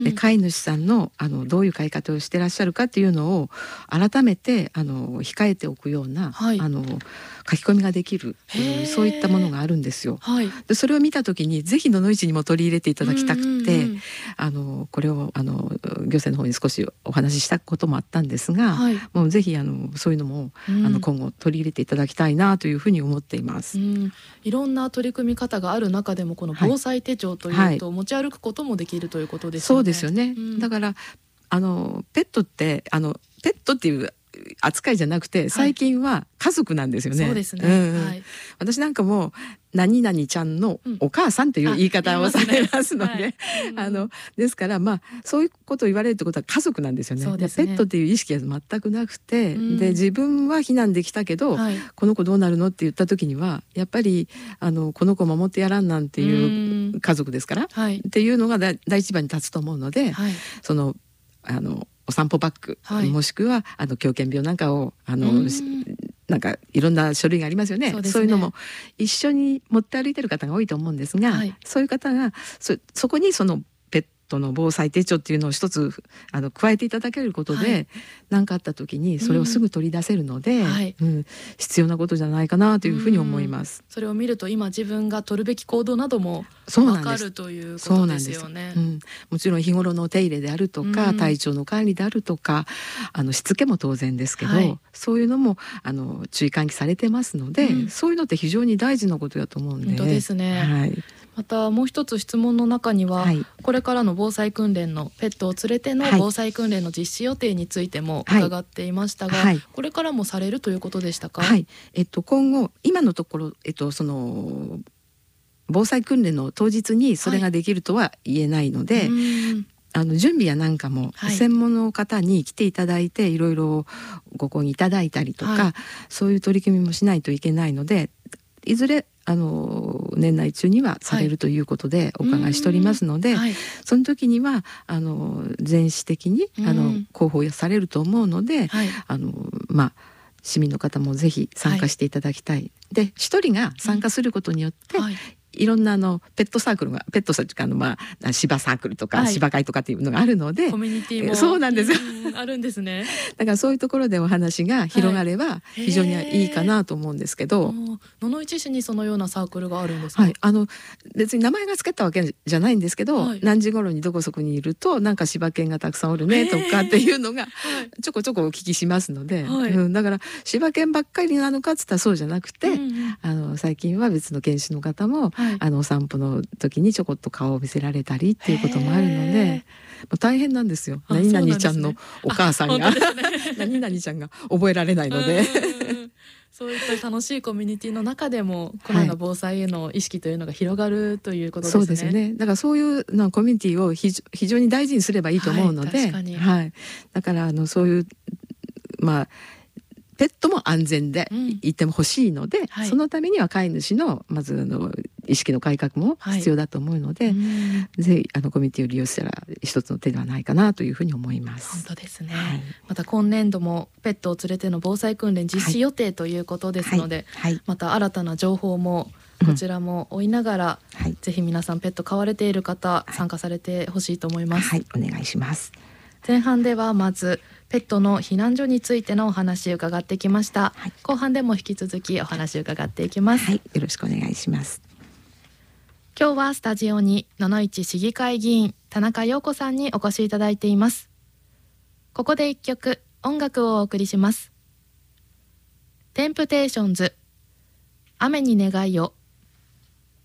で飼い主さんのどういう飼い方をしてらっしゃるかっていうのを改めて控えておくような、書き込みができる、そういったものがあるんですよ。でそれを見た時にぜひ野々市にも取り入れていただきたくて、これを行政の方に少しお話ししたこともあったんですが、もうぜひそういうのも、今後取り入れていただきたいなというふうに思っています。 いろんな取り組み方がある中でもこの防災手帳というと、持ち歩くこともできるということですよね。 そうですよね。だからペットってペットっていう扱いじゃなくて最近は家族なんですよね。 そうですね。 私なんかも何々ちゃんのお母さんという言い方をされますので、ですからそういうことを言われるってことは家族なんですよね。ペットっていう意識は全くなくて、で自分は避難できたけど、この子どうなるのって言った時にはやっぱりこの子守ってやらんなんていう家族ですから、っていうのが第一番に立つと思うので、そのお散歩バッグ、もしくは狂犬病なんかをなんかいろんな書類がありますよね。そういうのも一緒に持って歩いてる方が多いと思うんですが、そういう方がそこにそのペットの防災手帳っていうのを一つ加えていただけることで、何かあった時にそれをすぐ取り出せるので、必要なことじゃないかなというふうに思います。 それを見ると今自分が取るべき行動なども分かるということですよね。 もちろん日頃のお手入れであるとか、体調の管理であるとかしつけも当然ですけど、そういうのも注意喚起されてますので、そういうのって非常に大事なことだと思うんで。 本当ですね。またもう一つ質問の中には、これからの防災訓練のペットを連れての防災訓練の実施予定についても伺っていましたが、これからもされるということでしたか？ 今後今のところその防災訓練の当日にそれができるとは言えないので、準備やなんかも専門の方に来ていただいて、いろいろご講義いただいたりとか、そういう取り組みもしないといけないので、いずれ年内中にはされるということでお伺いしておりますので、その時には全市的に広報されると思うので、市民の方もぜひ参加していただきたい。で、一人が参加することによって、いろんなペットサークルが芝サークルとか芝会とかっていうのがあるので、 コミュニティもそうなんですよ。 あるんですね。 だからそういうところでお話が広がれば非常にいいかなと思うんですけど、 野々市市にそのようなサークルがあるんですか？ 別に名前が付けたわけじゃないんですけど、何時頃にどこそこにいるとなんか柴犬がたくさんおるねとかっていうのがちょこちょこお聞きしますので、だから柴犬ばっかりなのかっつったらそうじゃなくて、最近は別の犬種の方もお散歩の時にちょこっと顔を見せられたりっていうこともあるので、大変なんですよ。何々ちゃんのお母さんが何々ちゃんが覚えられないのでそういった楽しいコミュニティの中でもこのような防災への意識というのが広がるということですね。 そうですよね。だからそういうコミュニティを非常に大事にすればいいと思うので、だからそういうペットも安全でいても欲しいので、そのためには飼い主のまず意識の改革も必要だと思うので、ぜひコミュニティを利用したら一つの手ではないかなというふうに思います。 本当ですね。また今年度もペットを連れての防災訓練実施予定ということですので、また新たな情報もこちらも追いながら、ぜひ皆さんペット飼われている方、参加されてほしいと思います。 お願いします。 前半ではまずペットの避難所についてのお話を伺ってきました。後半でも引き続きお話を伺っていきます。 よろしくお願いします。 今日はスタジオに野々市市議会議員田中陽子さんにお越しいただいています。ここで一曲音楽をお送りします。テンプテーションズ、雨に願いを。